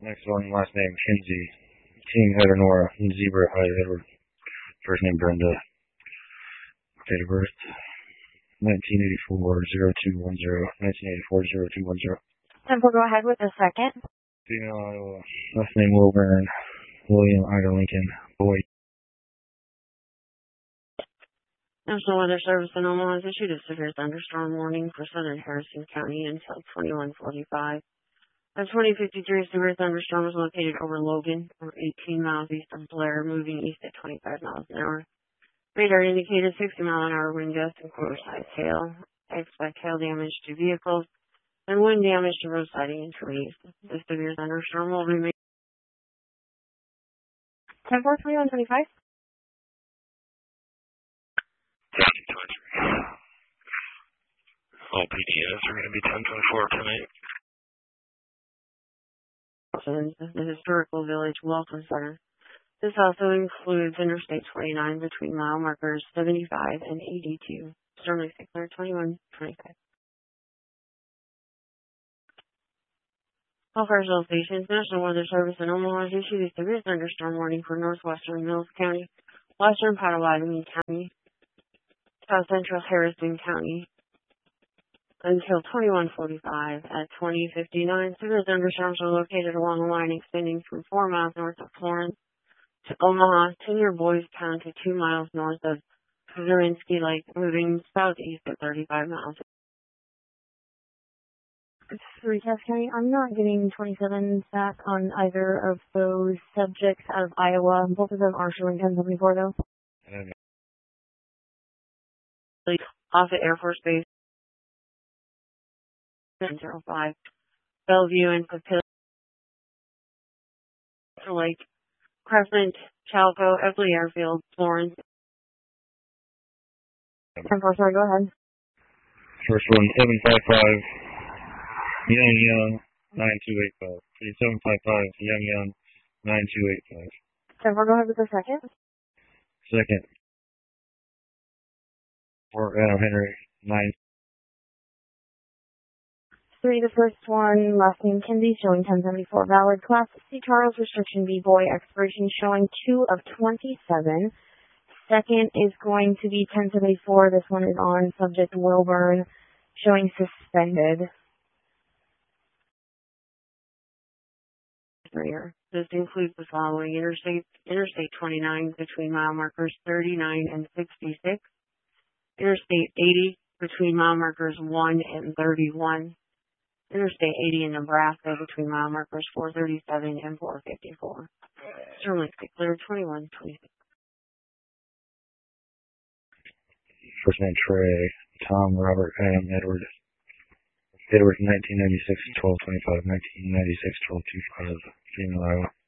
Next one, last name Kinsey. King Heather Nora. Zebra Hyder Edward. First name Brenda. Date of birth 1984 0210. 1984 0210. And we'll go ahead with the second. Female Iowa. Last name Wilburn. William Ida Lincoln. Boy. National Weather Service in Omaha has issued a severe thunderstorm warning for southern Harrison County until 21:45. A 2053 severe thunderstorm is located over Logan, or 18 miles east of Blair, moving east at 25 miles an hour. Radar indicated 60-mile-an-hour wind gusts and quarter-size hail. Expect hail damage to vehicles and wind damage to road siding and trees. The severe thunderstorm will remain 10-4-21-25. All PDFs are going to be 1024 tonight. The Historical Village Welcome Center. This also includes Interstate 29 between mile markers 75 and 82. Sterling Sickler 2125. All fire stations, National Weather Service in Omaha has issued a severe thunderstorm warning for northwestern Mills County, western Pottawatomie County, south central Harrison County, until 21:45. At 20:59, severe thunderstorms are located along a line extending from 4 miles north of Florence to Omaha to near Boys County, 2 miles north of Zarinsky Lake, moving southeast at 35 miles. Cass County, I'm not getting 27 back on either of those subjects out of Iowa. Both of them are showing 1074 though. Offutt Air Force Base 1005, Bellevue and Papillion Lake, Crescent, Chalco, Epley Airfield, Florence. 10-4, sorry, go ahead. First one, 755, Young, 9285. 755, Young, 9285. 10-4, go ahead with the second. Second, Fort Henry, 9. 3, the first one, last name Kinsey, showing 1074 valid. Class C Charles, restriction B boy, expiration showing 2 of 27. Second is going to be 1074. This one is on subject Wilburn, showing suspended. This includes the following: Interstate 29 between mile markers 39 and 66. Interstate 80 between mile markers 1 and 31. Interstate 80 in Nebraska between mile markers 437 and 454. Sterling Sickler 2126. First name Trey, Tom, Robert, Adam, Edward. Edward, 1996, 1225, 1996, 1225, female Iowa.